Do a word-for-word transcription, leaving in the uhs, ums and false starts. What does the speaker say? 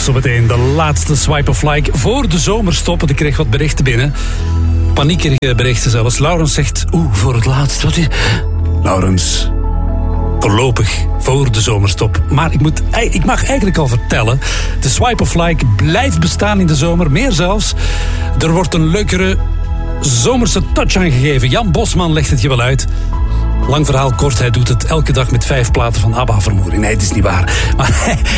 zometeen de laatste Swipe of Like voor de zomerstop. Ik kreeg wat berichten binnen. Paniekerige berichten zelfs. Laurens zegt, oeh, voor het laatst. Wat is... Laurens, voorlopig voor de zomerstop. Maar ik, moet, ik mag eigenlijk al vertellen, de Swipe of Like blijft bestaan in de zomer. Meer zelfs, er wordt een leukere zomerse touch aangegeven. Jan Bosman legt het je wel uit. Lang verhaal kort, hij doet het elke dag met vijf platen van ABBA vermoeding. Nee, het is niet waar. Maar hij,